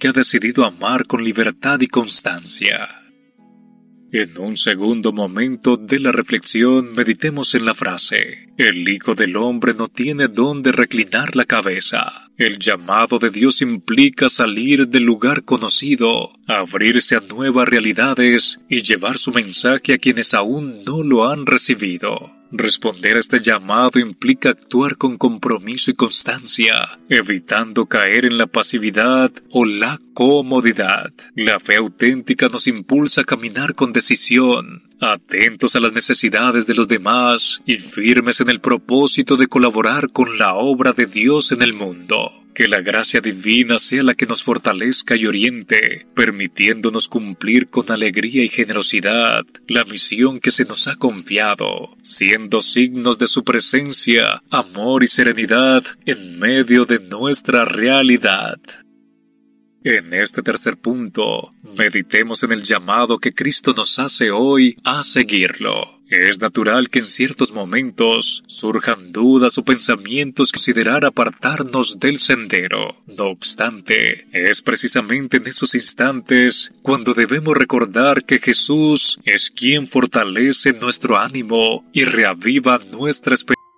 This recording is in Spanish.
que ha decidido amar con libertad y constancia. En un segundo momento de la reflexión, meditemos en la frase: el Hijo del Hombre no tiene dónde reclinar la cabeza. El llamado de Dios implica salir del lugar conocido, abrirse a nuevas realidades y llevar su mensaje a quienes aún no lo han recibido. Responder a este llamado implica actuar con compromiso y constancia, evitando caer en la pasividad o la comodidad. La fe auténtica nos impulsa a caminar con decisión, atentos a las necesidades de los demás y firmes en el propósito de colaborar con la obra de Dios en el mundo. Que la gracia divina sea la que nos fortalezca y oriente, permitiéndonos cumplir con alegría y generosidad la misión que se nos ha confiado, siendo signos de su presencia, amor y serenidad en medio de nuestra realidad. En este tercer punto, meditemos en el llamado que Cristo nos hace hoy a seguirlo. Es natural que en ciertos momentos surjan dudas o pensamientos que considerar apartarnos del sendero. No obstante, es precisamente en esos instantes cuando debemos recordar que Jesús es quien fortalece nuestro ánimo y reaviva nuestra esperanza.